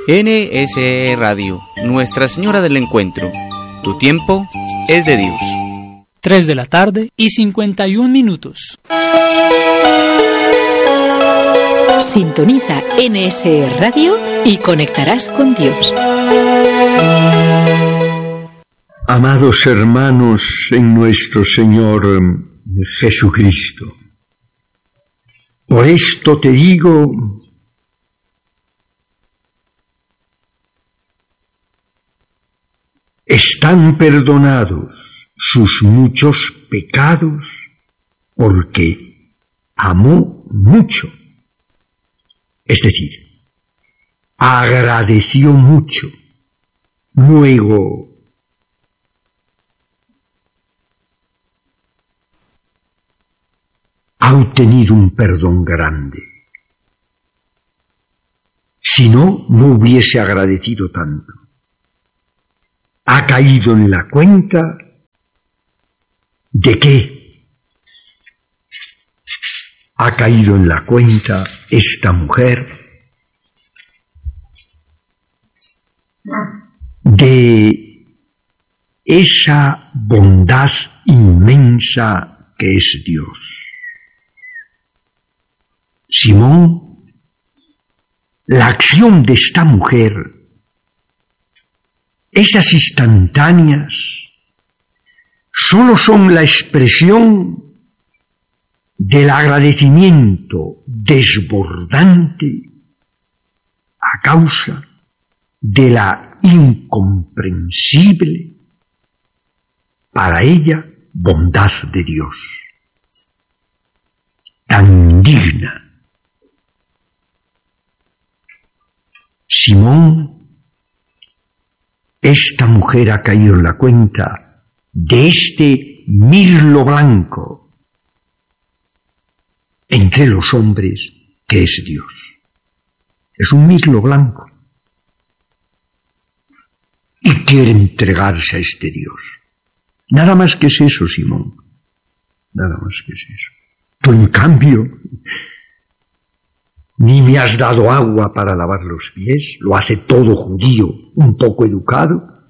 NSE Radio, Nuestra Señora del Encuentro. Tu tiempo es de Dios. 3 de la tarde y 51 minutos. Sintoniza NSE Radio y conectarás con Dios. Amados hermanos en nuestro Señor Jesucristo, por esto te digo, están perdonados sus muchos pecados porque amó mucho. Es decir, agradeció mucho. Luego, ha obtenido un perdón grande. Si no, no hubiese agradecido tanto. Ha caído en la cuenta de qué. Ha caído en la cuenta esta mujer de esa bondad inmensa que es Dios. Simón, la acción de esta mujer, esas instantáneas, solo son la expresión del agradecimiento desbordante a causa de la incomprensible para ella bondad de Dios, tan indigna. Simón, esta mujer ha caído en la cuenta de este mirlo blanco entre los hombres que es Dios. Es un mirlo blanco. Y quiere entregarse a este Dios. Nada más que es eso, Simón. Nada más que es eso. Tú, en cambio, ni me has dado agua para lavar los pies, lo hace todo judío un poco educado.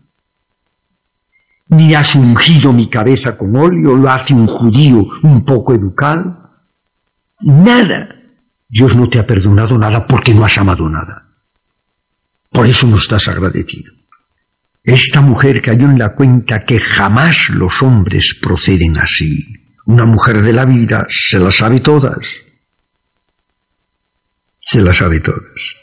Ni has ungido mi cabeza con óleo, lo hace un judío un poco educado. Nada. Dios no te ha perdonado nada porque no has amado nada. Por eso no estás agradecido. Esta mujer cayó en la cuenta que jamás los hombres proceden así. Una mujer de la vida se las sabe todas. Se las sabe todas.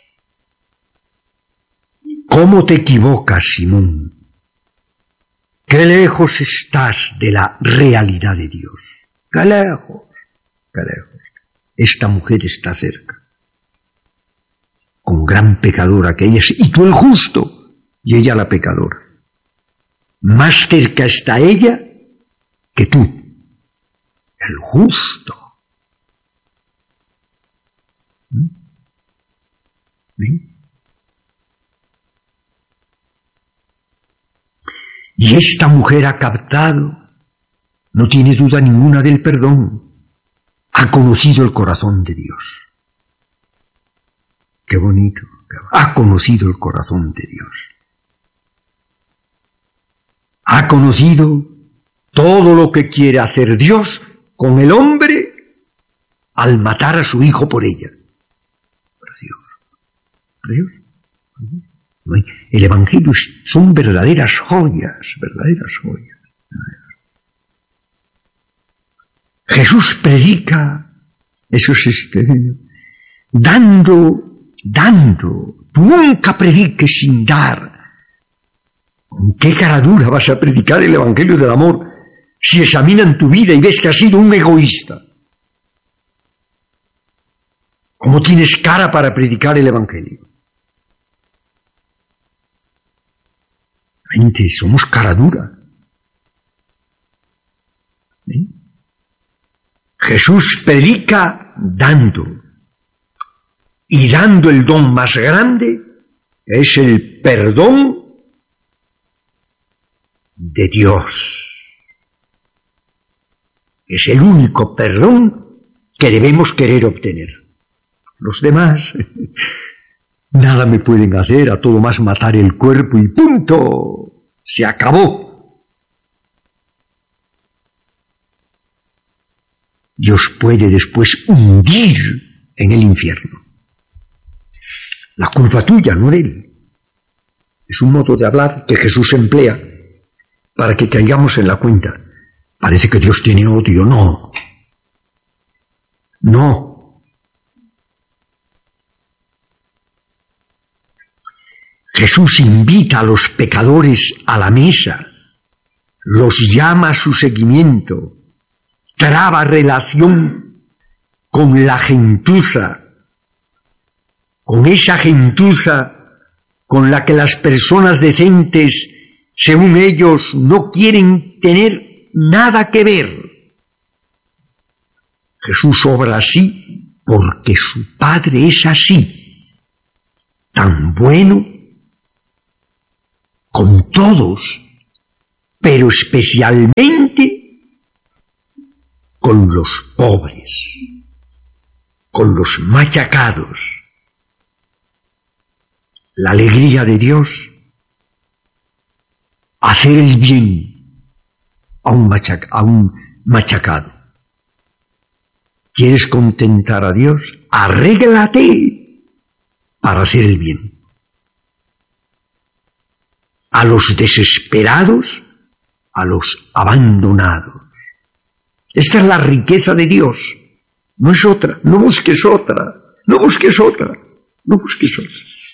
¿Cómo te equivocas, Simón? Qué lejos estás de la realidad de Dios. Qué lejos, qué lejos. Esta mujer está cerca. Con gran pecadora que ella es, y tú el justo, y ella la pecadora. Más cerca está ella que tú, el justo. ¿Sí? Y esta mujer ha captado, no tiene duda ninguna del perdón, ha conocido el corazón de Dios. Qué bonito, ha conocido el corazón de Dios. Ha conocido todo lo que quiere hacer Dios con el hombre al matar a su hijo por ella. Dios. El Evangelio son verdaderas joyas, verdaderas joyas. Jesús predica, eso es dando. Tú nunca prediques sin dar. ¿Con qué cara dura vas a predicar el Evangelio del amor si examinan tu vida y ves que has sido un egoísta? ¿Cómo tienes cara para predicar el Evangelio? Gente, somos cara dura. ¿Sí? Jesús predica dando. Y dando el don más grande, es el perdón de Dios. Es el único perdón que debemos querer obtener. Los demás Nada me pueden hacer, a todo más matar el cuerpo y punto. Se acabó. Dios puede después hundir en el infierno. La culpa tuya, no de él. Es un modo de hablar que Jesús emplea para que caigamos en la cuenta. Parece que Dios tiene odio. No. No. Jesús invita a los pecadores a la mesa, los llama a su seguimiento, traba relación con la gentuza, con esa gentuza con la que las personas decentes, según ellos, no quieren tener nada que ver. Jesús obra así porque su Padre es así, tan bueno con todos, pero especialmente con los pobres, con los machacados. La alegría de Dios, hacer el bien a un machacado. ¿Quieres contentar a Dios? Arréglate para hacer el bien. A los desesperados, a los abandonados. Esta es la riqueza de Dios. No es otra. No busques otra. No busques otra. No busques otra.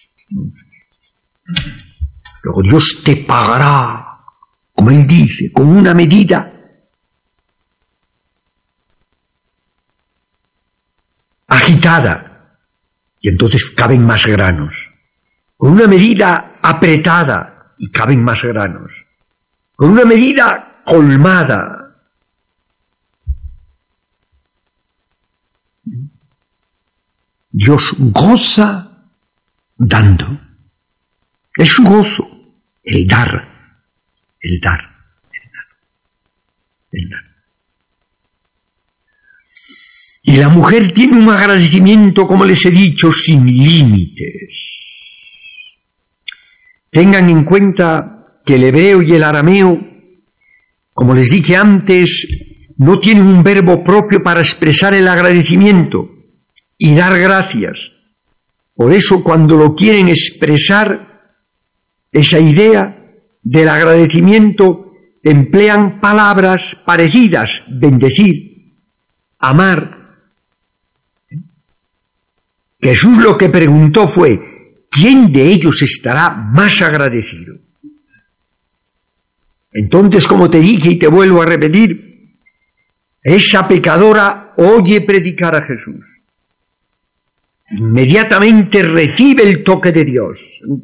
Luego Dios te pagará, como Él dice, con una medida agitada, y entonces caben más granos. Con una medida apretada, y caben más granos. Con una medida colmada. Dios goza dando. Es su gozo, el dar, el dar, el dar, el dar. Y la mujer tiene un agradecimiento, como les he dicho, sin límites. Tengan en cuenta que el hebreo y el arameo, como les dije antes, no tienen un verbo propio para expresar el agradecimiento y dar gracias. Por eso, cuando lo quieren expresar, esa idea del agradecimiento, emplean palabras parecidas: bendecir, amar. Jesús lo que preguntó fue: ¿quién de ellos estará más agradecido? Entonces, como te dije y te vuelvo a repetir, esa pecadora oye predicar a Jesús. Inmediatamente recibe el toque de Dios.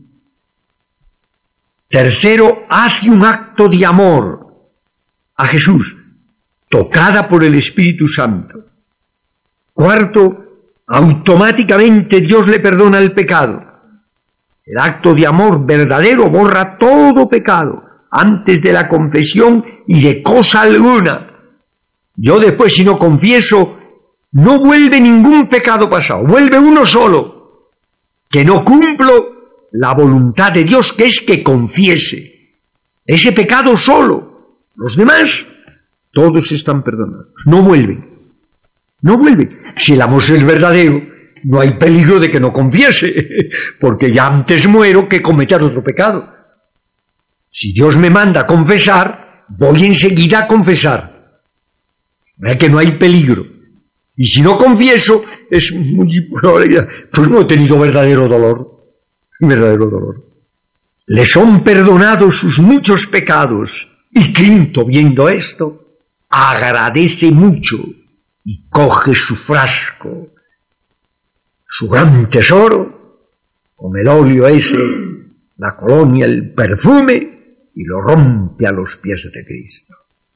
Tercero, hace un acto de amor a Jesús, tocada por el Espíritu Santo. Cuarto, automáticamente Dios le perdona el pecado. El acto de amor verdadero borra todo pecado antes de la confesión y de cosa alguna. Yo después, si no confieso, no vuelve ningún pecado pasado, vuelve uno solo, que no cumplo la voluntad de Dios, que es que confiese ese pecado solo. Los demás, todos están perdonados, no vuelven, no vuelven. Si el amor es verdadero, no hay peligro de que no confiese, porque ya antes muero que cometer otro pecado. Si Dios me manda a confesar, voy enseguida a confesar. ¿Verdad que no hay peligro? Y si no confieso, es muy probable, pues no he tenido verdadero dolor. Verdadero dolor. Le son perdonados sus muchos pecados. Y quinto, viendo esto, agradece mucho y coge su frasco, su gran tesoro, con el óleo ese, la colonia, el perfume, y lo rompe a los pies de Cristo.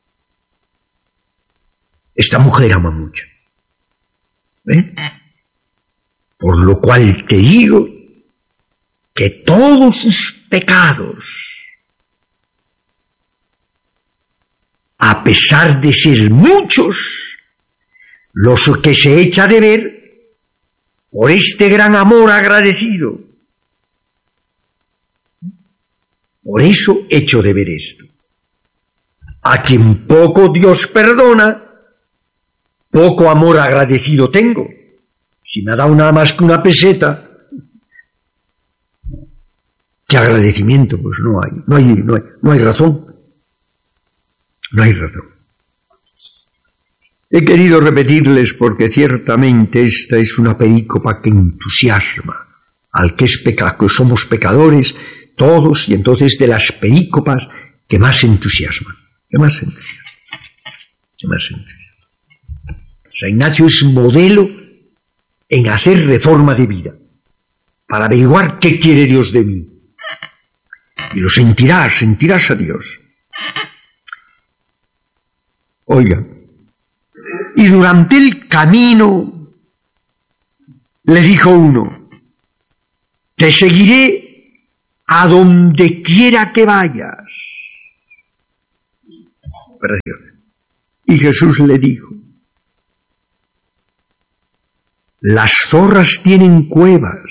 Esta mujer ama mucho. Por lo cual te digo que todos sus pecados, a pesar de ser muchos, los que se echa de ver por este gran amor agradecido Por eso echo de ver esto. A quien poco Dios perdona, poco amor agradecido tengo. Si me ha dado nada más que una peseta, ¿qué agradecimiento? Pues no hay razón. No hay razón. He querido repetirles porque ciertamente esta es una perícopa que entusiasma al que es pecado. Somos pecadores todos, y entonces de las perícopas que más entusiasman. San Ignacio es modelo en hacer reforma de vida, para averiguar qué quiere Dios de mí. Y lo sentirás a Dios. Oiga, y durante el camino le dijo uno: te seguiré a donde quiera que vayas. Y Jesús le dijo: las zorras tienen cuevas,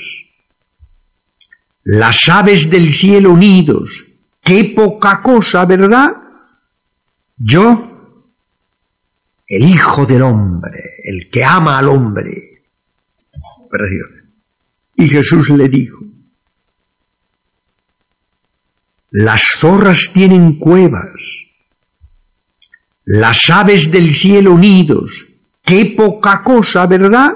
las aves del cielo nidos. Qué poca cosa, ¿verdad? Yo, el Hijo del Hombre, el que ama al hombre. Y Jesús le dijo: las zorras tienen cuevas, las aves del cielo nidos. Qué poca cosa, ¿verdad?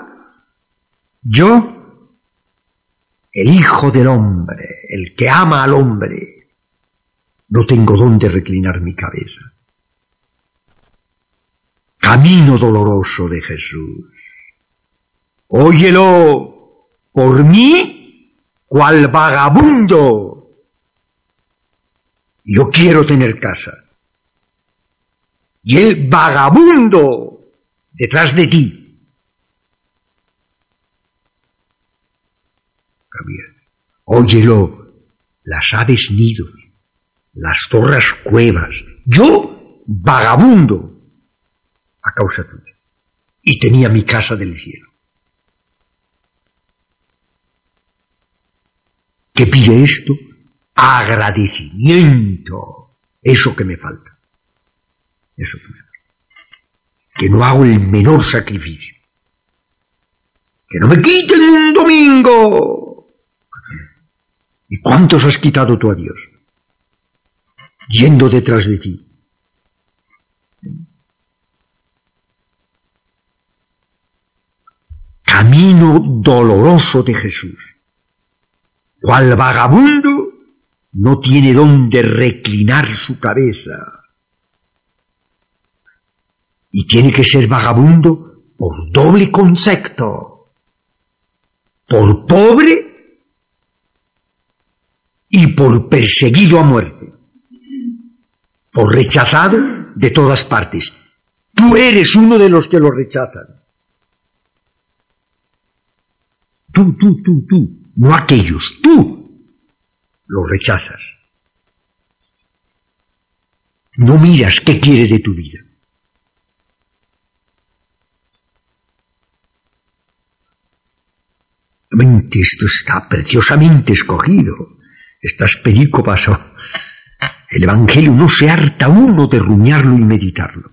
Yo, el Hijo del Hombre, el que ama al hombre, no tengo dónde reclinar mi cabeza. Camino doloroso de Jesús. Óyelo por mí, cual vagabundo. Yo quiero tener casa. Y el vagabundo detrás de ti. Óyelo, las aves nidos, las zorras cuevas. Yo, vagabundo, a causa tuya. Y tenía mi casa del cielo. ¿Qué pide esto? Agradecimiento. Eso que me falta. Eso que me falta. Que no hago el menor sacrificio. Que no me quiten un domingo. ¿Y cuántos has quitado tú a Dios? Yendo detrás de ti. Camino doloroso de Jesús. Cual vagabundo no tiene dónde reclinar su cabeza. Y tiene que ser vagabundo por doble concepto. Por pobre y por perseguido a muerte. Por rechazado de todas partes. Tú eres uno de los que lo rechazan. Tú. No aquellos, tú lo rechazas. No miras qué quiere de tu vida. Esto está preciosamente escogido. Estas perícopas, el Evangelio no se harta uno de rumiarlo y meditarlo.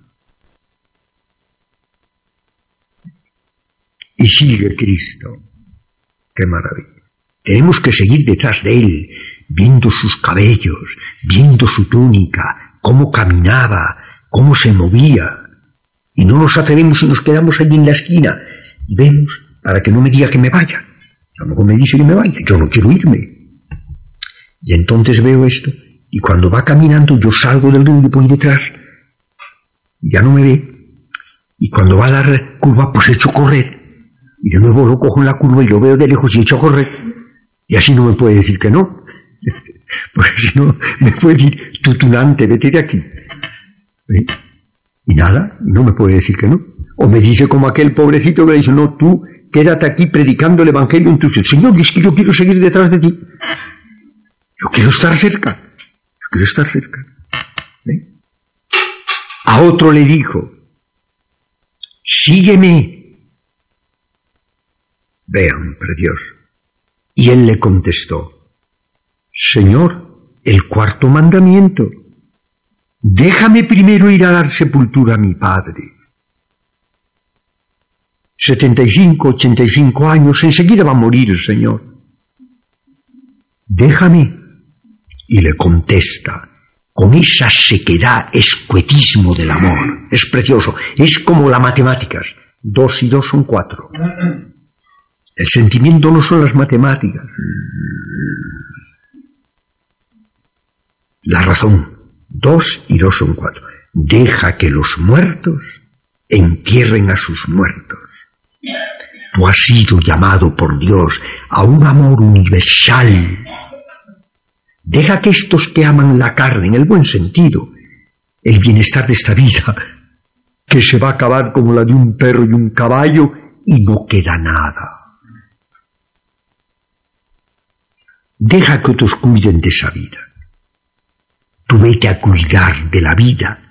Y sigue Cristo. ¡Qué maravilla! Tenemos que seguir detrás de Él, viendo sus cabellos, viendo su túnica, cómo caminaba, cómo se movía. Y no nos atrevemos y nos quedamos allí en la esquina y vemos, para que no me diga que me vaya. A lo mejor me dice que me vaya, yo no quiero irme. Y entonces veo esto, y cuando va caminando yo salgo del río y voy detrás, ya no me ve, y cuando va a dar curva pues echo a correr, y de nuevo lo cojo en la curva y lo veo de lejos y echo a correr, y así no me puede decir que no, porque si no me puede decir, tú tunante, vete de aquí. Y nada, no me puede decir que no. O me dice como aquel pobrecito que le dice, no, tú quédate aquí predicando el Evangelio en tu ser. Señor, es que yo quiero seguir detrás de ti. Yo quiero estar cerca. A otro le dijo, sígueme. Vean, pre Dios. Y él le contestó, Señor, El cuarto mandamiento: déjame primero ir a dar sepultura a mi padre. 75, 85 años, enseguida va a morir el Señor. Déjame. Y le contesta, con esa sequedad, escuetismo del amor. Es precioso, es como las matemáticas. 2 y 2 son 4. El sentimiento no son las matemáticas. La razón. 2 y 2 son 4. Deja que los muertos entierren a sus muertos. Tú has sido llamado por Dios a un amor universal. Deja que estos que aman la carne, en el buen sentido, el bienestar de esta vida, que se va a acabar como la de un perro y un caballo, y no queda nada. Deja que otros cuiden de esa vida. Tú vete a cuidar de la vida